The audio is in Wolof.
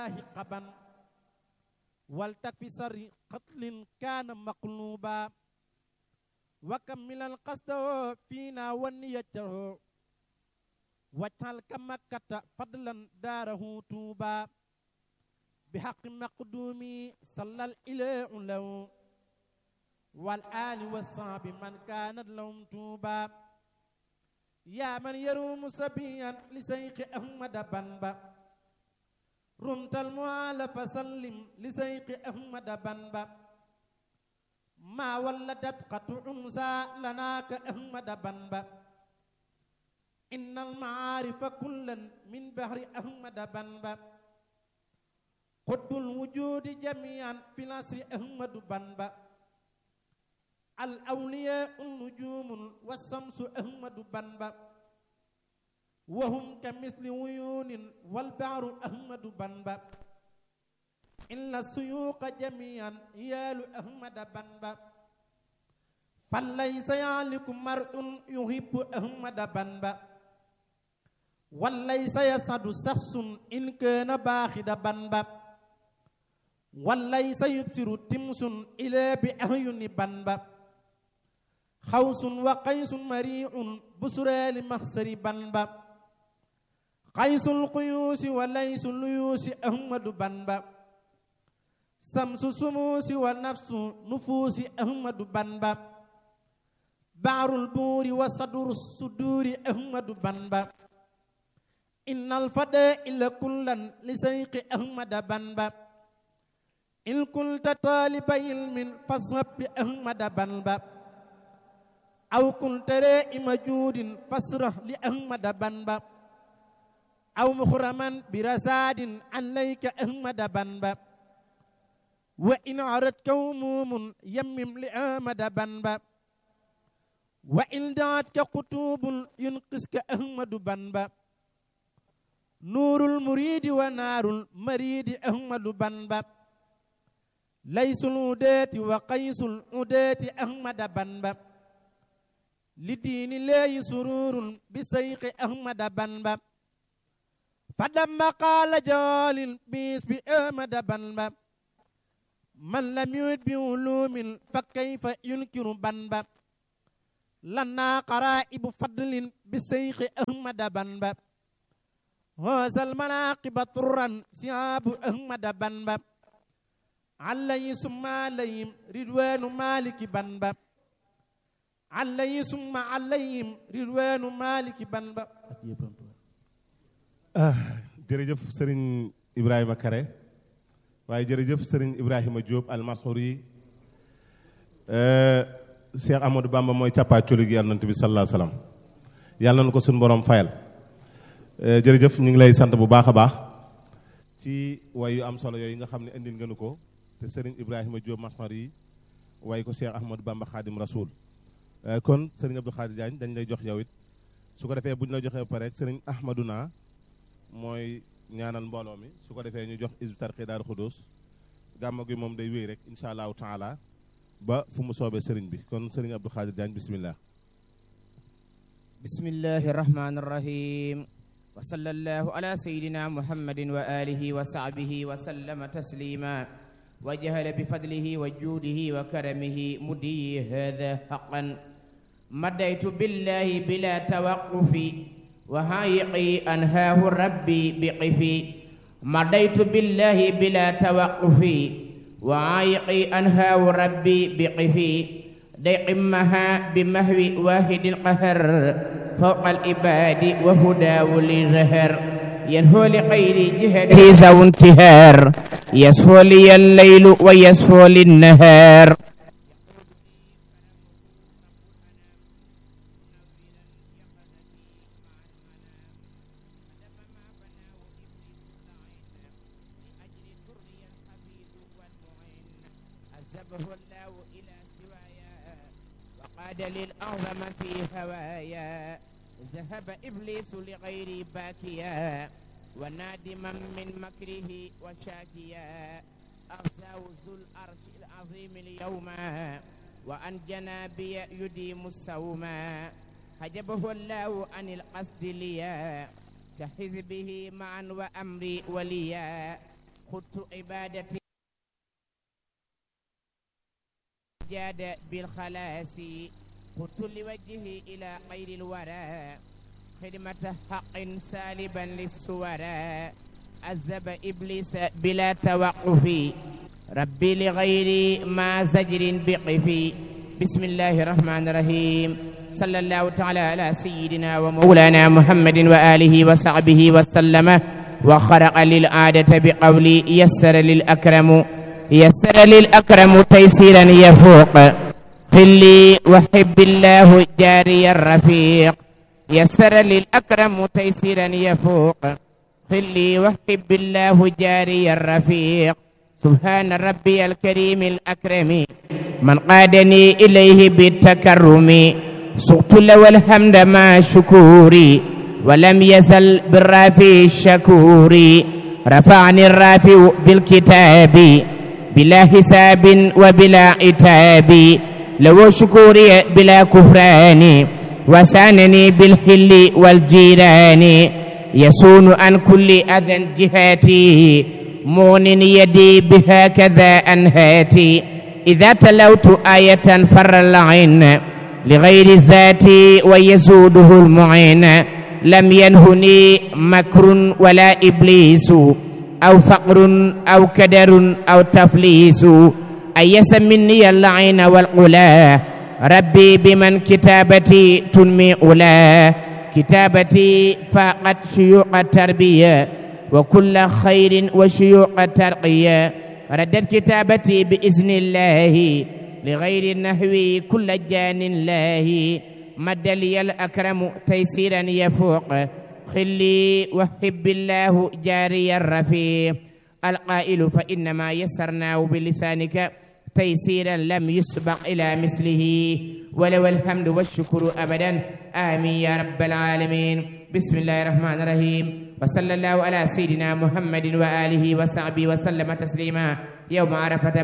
قبا ولتكفي سر قتل كان مقلوبا وكمل القصد فينا ونيته واجعل كمكة فضلا داره توبا بحق مقدومي صلى الإله له والآل والصحب من كانت لهم توبا يا من يروم سبيا لسيخ أحمد بنبا رمت المعال فسلم لسيخ أحمد بنبا ما ولدت قطع أنسى لنا كأحمد بنبا إن المعارف كلا من بحر أحمد بنبا قطب الوجود جميعا في نصر أحمد بنبا الأولياء النجوم والشمس أحمد بنبا وهم كمثل عيون والبحر أحمد بنبا إلا السيوق جميعا يال أحمد بنبا فليس يعلق مرء يحب أحمد بنبا وليس يسعد شخص إن كان باخد بنبا وليس يبصر تمس إلى بأعين بنبا خوس وقيس مريء بسرى لمخسر بنبا قيس القيوس وليس الليوس أحمد بنبا سمس سموس ونفس نفوس أحمد بنبا بار البور وصدر الصدور أحمد بنبا إن الفضائل كلا لسيق أحمد بنبا إن كنت طالب علم فاصحب بأحمد بنبا أو كنت رائم جود فاسرح لأحمد بنبا أو مخرما برساد عليك أحمد بنبا وإن عرضت هموم يمم لأحمد بنبا وإن دعتك قطوب ينقذك أحمد بنبا نور المريد ونار المريد أحمد بنبا ليس الهداة وقيس الهداة أحمد بنبا لدين الله سرور بسيق أحمد بنبا فلما قال جال باسم أحمد بنبا من لم يؤد بعلوم فكيف ينكر بنبا لنا قرائب فضل بسيق أحمد بنبا هذا المناقب طرا سياب أحمد بنبا علي ثم عليهم رضوان مالك بنبا علي ثم عليهم رضوان مالك بنبا jërëjëf Serigne Ibrahima Kare waaye jërëjëf Serigne Ibrahima Diop al-Mashouri Cheikh Amadou Bamba mooy càppaaculi gi Yonent bi sallallahu alayhi wa sallam yàlla na ko suñu borom fayal jërëjëf ñu ngi lay sant bu baax a baax ci way yu am solo yooyu nga xam ne indil nga nu ko te Serigne Ibrahima Diop Mashouri way ko Cheikh Ahmadou Bamba Khadim Rasoul kon Serigne Abdou Khadir Diagne dañ lay jox yow it su ko defee bu ñu la joxee ba pare rek Serigne Ahmadouna mooy ñaanal mbooloo mi su ko defee ñu jox Hizbut Tarqiyyah Daaru Xudoos gàmmu gi moom day wéy rek incha allahu taala ba fu mu soobee Serigne bi kon Serigne Abdou Khadir Diagne bismillah. bismillahi rahmani rahim wa sallallahu ala sayyidina muhammadin wa alihi wa sahbihi wa sallama taslima wa jahala bi fadlihi wa juudihi wa karamihi mudi hadha haqqan madaytu billahi bila tawaqqufi وهايقي أنهاه ربي بقفي مضيت بالله بلا توقف وعايقي أنهاه ربي بقفي ديقمها بمهو واحد قهر فوق العباد وهدى للرهر ينهو لغير جهده ذو انتهار يسفو لي الليل ويسفو للنهار للأعظم في هوايا ذهب إبليس لغير باكيا ونادما من مكره وشاكيا أغزاه ذو الأرش العظيم اليوم وأنجنا بي يديم السوما حجبه الله عن القصد ليا كحزبه معا وأمري وليا قلت عبادتي جاد بالخلاص قلت لوجهه إلى غير الورى خدمة حق سالبا للسورى عذب إبليس بلا توقف ربي لغير ما زجر بقفي بسم الله الرحمن الرحيم صلى الله تعالى على سيدنا ومولانا محمد وآله وصحبه وسلم وخرق للعادة بقولي يسر للأكرم تيسيرا يفوق خلي وحب الله جاري الرفيق يسر للأكرم تيسيرا يفوق خلي وحب الله جاري الرفيق سبحان ربي الكريم الأكرم من قادني إليه بالتكرم سقت له الحمد مع شكوري ولم يزل بالرافع الشكور رفعني الرافع بالكتاب بلا حساب وبلا عتاب لو شكوري بلا كفران وسانني بالحل والجيران يسون عن كل أذى جهاتي مغن يدي بهكذا أنهاتي إذا تلوت آية فر العين لغير ذاتي ويزوده المعين لم ينهني مكر ولا إبليس أو فقر أو كدر أو تفليس أيس مني اللعين والقلا ربي بمن كتابتي تنمي أولا كتابتي فاقت شيوخ التربية وكل خير وشيوخ الترقية ردت كتابتي بإذن الله لغير النهو كل جان الله مد لي الأكرم تيسيرا يفوق خلي وحب الله جاري الرفيق القائل فإنما يسرناه بلسانك تيسيرا لم يسبق إلى مثله ولو الحمد والشكر أبدا آمين يا رب العالمين بسم الله الرحمن الرحيم وصلى الله على سيدنا محمد وآله وصحبه وسلم تسليما يوم عرفة